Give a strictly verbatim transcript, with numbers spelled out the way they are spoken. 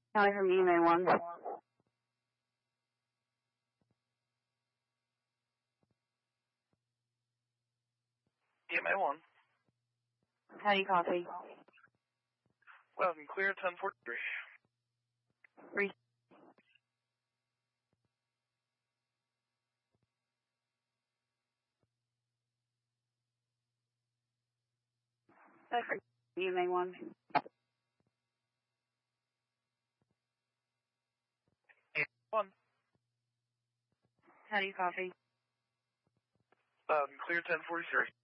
Calling from E M A one. E M A one. How do you copy? Loud and clear, ten forty-three. Three. That's E M A one. E M A one. How do you copy? Loud and clear, ten forty-three.